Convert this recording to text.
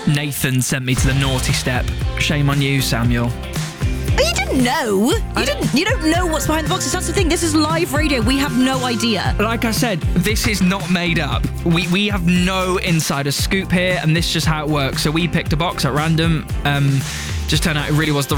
Nathan sent me to the naughty step. Shame on you, Samuel. You didn't know. You don't know what's behind the boxes. That's the thing. This is live radio. We have no idea. Like I said, this is not made up. We have no insider scoop here, and this is just how it works. So we picked a box at random. Just turned out it really was the